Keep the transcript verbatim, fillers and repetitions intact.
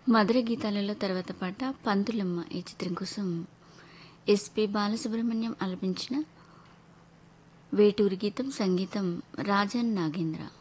మధుర గీతాలలో తర్వాత పాట పంతులమ్మ ఈ చిత్రం కోసం ఎస్పి బాలసుబ్రహ్మణ్యం ఆలపించిన వేటూరి గీతం, సంగీతం రాజన్ నాగేంద్ర.